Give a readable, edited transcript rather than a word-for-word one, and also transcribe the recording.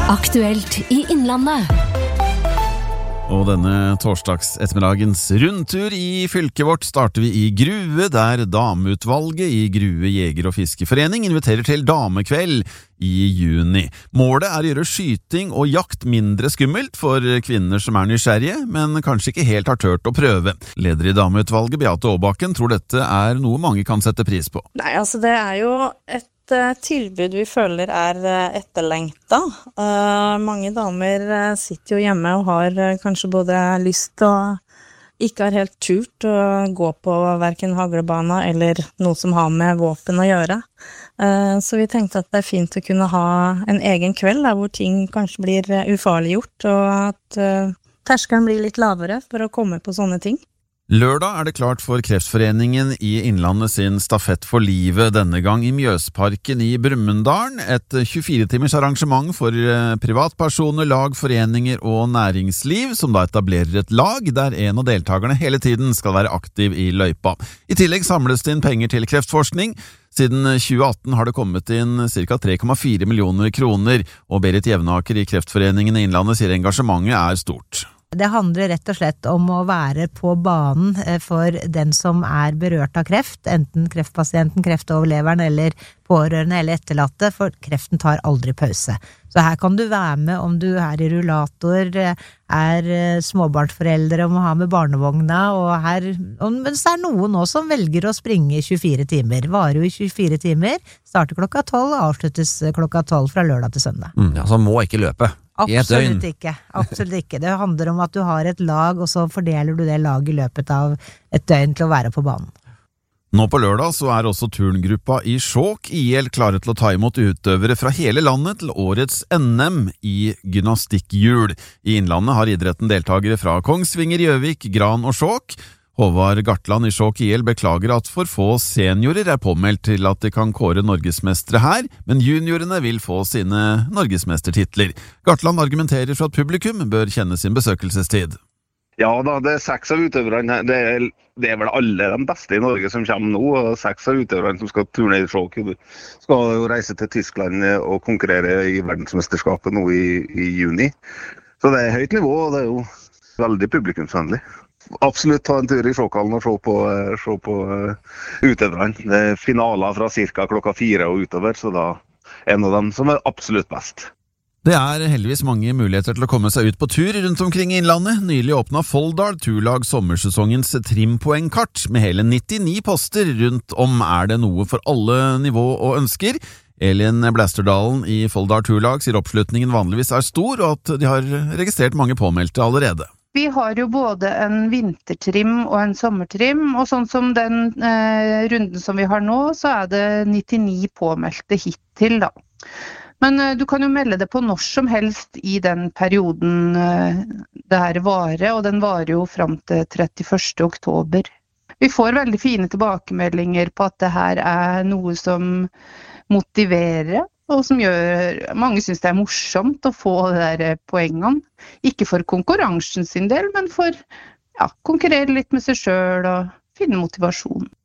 Aktuelt i Innlandet. Og denne torsdags ettermiddagens rundtur i fylket vårt starter vi i Grue, der dameutvalget i Grue Jeger- og Fiskeforening inviterer til damekveld i juni. Målet er å gjøre skyting og jakt mindre skummelt for kvinner som er nysgjerrige, men kanskje ikke helt har tørt å prøve. Leder i dameutvalget, Beate Aabakken, tror dette er noe mange kan sette pris på. Nei, altså det er jo et tilbud vi føler er etterlengta. Mange damer sitter jo hjemme og har kanskje både lyst og ikke har helt turt å gå på hverken haglebana eller noe som har med våpen å gjøre. Så vi tenkte at det er fint å kunne ha en egen kveld der hvor ting kanskje blir ufarliggjort, og at terskelen blir litt lavere for å komme på sånne ting. Lørdag er det klart for Kreftforeningen i Innlandet sin Stafett for livet, denne gang i Mjøsparken i Brumunddal. Et 24-timers arrangement for privatpersoner, lag, foreninger og næringsliv, som da etablerer et lag der en av deltakerne hele tiden skal være aktiv i løypa. I tillegg samles det inn penger til kreftforskning. Siden 2018 har det kommet inn ca. 3,4 millioner kroner, og Berit Jevnaker i Kreftforeningen i Innlandet sier engasjementet er stort. Det handler rett og slett om å være på banen for den som er berørt av kreft, enten kreftpasienten, kreftoverleveren eller pårørende eller etterlatte, for kreften tar aldri pause. Så her kan du være med om du er i rullator, er småbarnsforeldre og må ha med barnevogna, mens det er noen nå som velger å springe i 24 timer. Varer jo i 24 timer, starter klokka 12 og avsluttes klokka 12 fra lørdag til søndag. Ja, så må ikke løpe. Absolutt ikke. Det handler om at du har et lag, og så fordeler du det laget i løpet av et døgn til å være på banen. Nå på lørdag så er også turngruppa i Skjåk IL klare til å ta imot utøvere fra hele landet til årets NM i gymnastikkhjul. I Innlandet har idretten deltagere fra Kongsvinger, Gjøvik, Gran og Skjåk. Håvard Gartland i Skjåk IL beklager at for få seniorer er påmeldt til at de kan kåre norgesmestere her, men juniorene vil få sine norgesmestertitler. Gartland argumenterer for at publikum bør kjenne sin besøkelsestid. Ja da, det er 6 av utøverne. Det er vel alle de beste i Norge som kommer nå, og 6 av utøverne som skal turne i Skjåk skal jo reise til Tyskland og konkurrere i verdensmesterskapet nå i juni. Så det er høyt nivå, og det er jo veldig publikumsvennlig. Absolutt ta en tur i Skjåkhallen og se på utøverne. Det er finaler fra ca. klokka 4 og utover, så da er en av dem som er absolutt best. Det er heldigvis mange muligheter til å komme seg ut på tur rundt omkring i Innlandet. Nylig åpnet Folldal Turlag sommersesongens trimpoengkart med hele 99 poster rundt om. Er det noe for alle nivå og ønsker? Elin Blasterdalen i Folldal Turlag sier oppslutningen vanligvis er stor, og at de har registrert mange påmeldte allerede. Vi har jo både en vintertrim og en sommertrim, og sånn som den runden som vi har nå, så er det 99 påmeldte hittil da. Men du kan jo melde det på når som helst i den perioden det her varer, og den varer jo frem til 31. oktober. Vi får veldig fine tilbakemeldinger på at det her er noe som motiverer, og som gjør, mange synes det er morsomt å få de der poengene. Ikke for konkurransen sin del, men for konkurrere litt med seg selv og finne motivasjon.